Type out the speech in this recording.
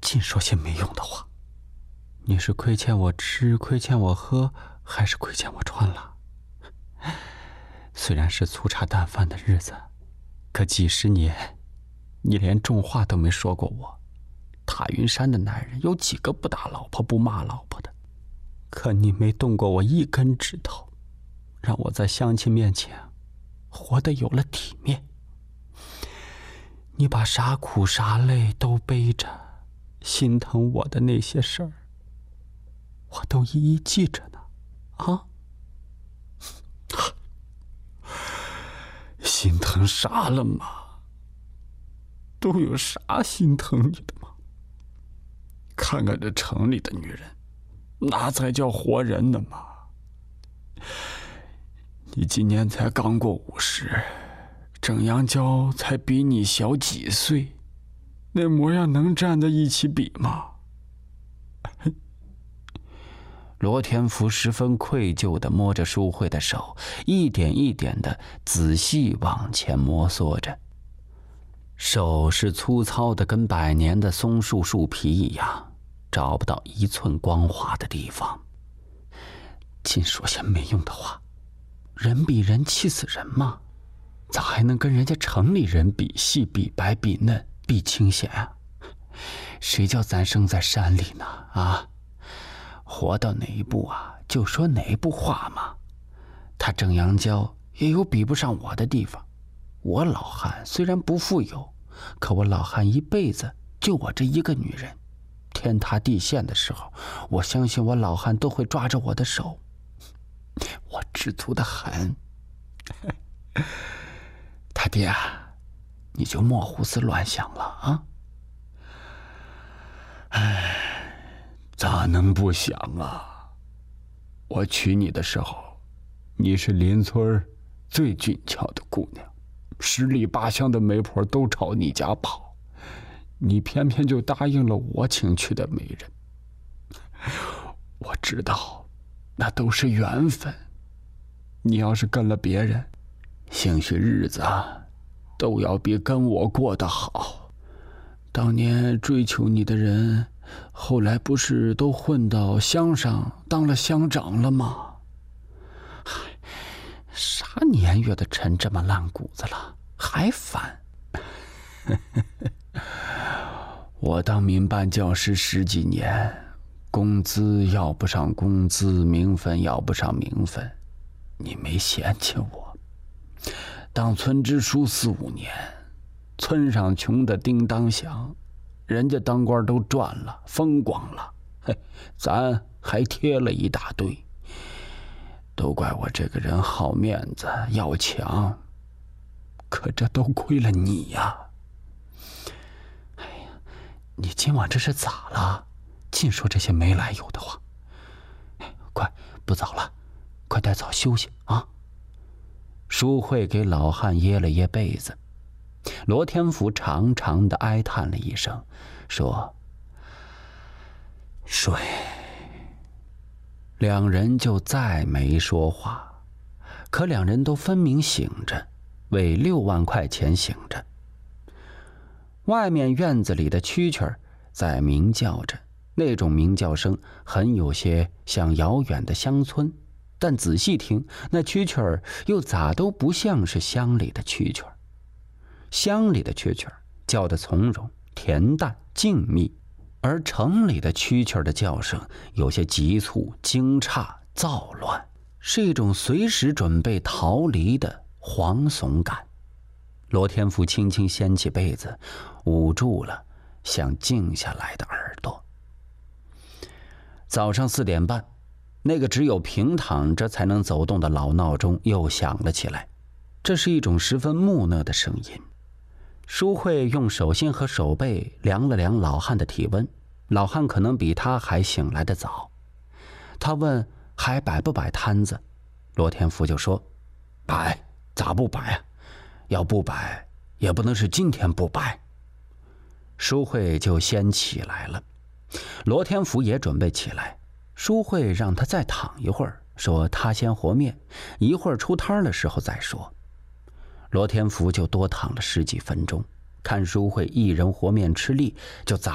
尽说些没用的话。你是亏欠我吃，亏欠我喝，还是亏欠我穿了？虽然是粗茶淡饭的日子，可几十年，你连重话都没说过我。塔云山的男人有几个不打老婆不骂老婆的？可你没动过我一根指头，让我在乡亲面前活得有了体面。你把啥苦啥累都背着，心疼我的那些事儿，我都一一记着呢。啊？心疼啥了吗？都有啥心疼你的吗？看看这城里的女人，那才叫活人呢嘛！你今年才刚过50，郑阳娇才比你小几岁，那模样能站在一起比吗？罗天福十分愧疚地摸着淑慧的手，一点一点地仔细往前摩挲着。手是粗糙的，跟100年的松树树皮一样，找不到1寸光滑的地方。尽说些没用的话，人比人气死人吗？咋还能跟人家城里人比细比白比嫩比清闲啊？谁叫咱生在山里呢？啊，活到哪一步啊，就说哪一步话嘛。他郑阳娇也有比不上我的地方。我老汉虽然不富有，可我老汉一辈子就我这一个女人，天塌地陷的时候，我相信我老汉都会抓着我的手。我知足的很。他爹，你就莫胡思乱想了啊！哎，咋能不想啊？我娶你的时候，你是邻村最俊俏的姑娘，10里8乡的媒婆都朝你家跑，你偏偏就答应了我请去的媒人。我知道，那都是缘分。你要是跟了别人，兴许日子都要比跟我过得好。当年追求你的人，后来不是都混到乡上当了乡长了吗？啥年月的沉这么烂谷子了，还烦？我当民办教师10几年，工资要不上工资，名分要不上名分，你没嫌弃我。当村支书4、5年，村上穷得叮当响，人家当官都赚了，风光了，嘿，咱还贴了一大堆。都怪我这个人好面子，要强，可这都亏了你呀！哎呀，你今晚这是咋了？净说这些没来由的话。快，不早了，快带早休息啊！淑慧给老汉掖了掖被子，罗天福长长的哀叹了一声，说：“睡。”两人就再没说话，可两人都分明醒着，为6万块钱醒着。外面院子里的蛐蛐在鸣叫着，那种鸣叫声很有些像遥远的乡村，但仔细听，那蛐蛐又咋都不像是乡里的蛐蛐。乡里的蛐蛐叫得从容、恬淡、静谧，而城里的蛐蛐的叫声有些急促、惊诧、躁乱，是一种随时准备逃离的惶悚感。罗天福轻轻掀起被子，捂住了想静下来的耳朵。早上4点半，那个只有平躺着才能走动的老闹钟又响了起来，这是一种十分木讷的声音。淑慧用手心和手背量了量老汉的体温，老汉可能比他还醒来得早。他问还摆不摆摊子，罗天福就说：“摆，咋不摆啊？要不摆，也不能是今天不摆。”淑慧就先起来了，罗天福也准备起来。淑慧让他再躺一会儿，说他先和面，一会儿出摊的时候再说。罗天福就多躺了10几分钟，看淑慧一人和面吃力，就